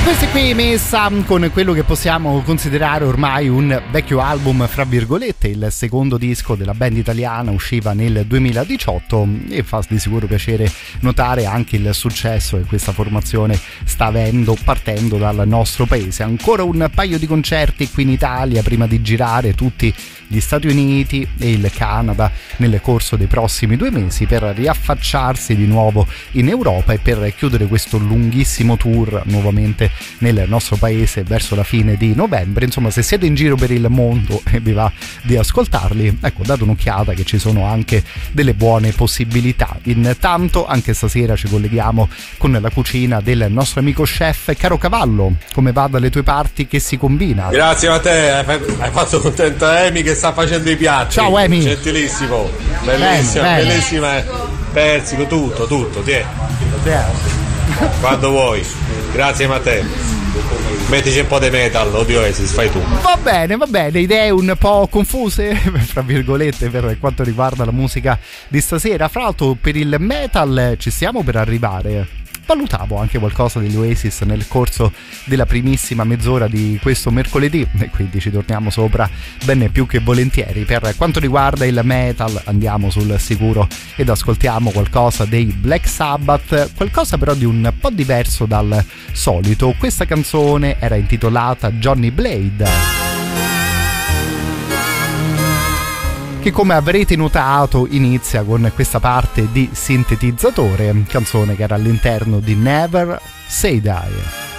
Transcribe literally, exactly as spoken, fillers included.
Questi qui Messa con quello che possiamo considerare ormai un vecchio album, fra virgolette, il secondo disco della band italiana, usciva nel duemiladiciotto e fa di sicuro piacere notare anche il successo che questa formazione sta avendo partendo dal nostro paese. Ancora un paio di concerti qui in Italia prima di girare tutti gli Stati Uniti e il Canada nel corso dei prossimi due mesi per riaffacciarsi di nuovo in Europa e per chiudere questo lunghissimo tour nuovamente nel nostro paese verso la fine di novembre. Insomma, se siete in giro per il mondo e vi va di ascoltarli, ecco, date un'occhiata che ci sono anche delle buone possibilità. Intanto anche stasera ci colleghiamo con la cucina del nostro amico chef Caro Cavallo. Come va dalle tue parti? Che si combina? Grazie Matteo, hai fatto contenta Emi che sta facendo i piatti. Ciao Emi. Gentilissimo, bellissima, bene, bene. Bellissima, persico, tutto, tutto, ti è. Quando vuoi. Grazie Matteo. Mettici un po' di metal, odio Oasis, fai tu. Va bene, va bene, idee un po' confuse, fra virgolette, per quanto riguarda la musica di stasera. Fra l'altro per il metal ci stiamo per arrivare. Valutavo anche qualcosa degli Oasis nel corso della primissima mezz'ora di questo mercoledì e quindi ci torniamo sopra ben più che volentieri. Per quanto riguarda il metal andiamo sul sicuro ed ascoltiamo qualcosa dei Black Sabbath, qualcosa però di un po' diverso dal solito. Questa canzone era intitolata Johnny Blade, che come avrete notato inizia con questa parte di sintetizzatore, canzone che era all'interno di Never Say Die.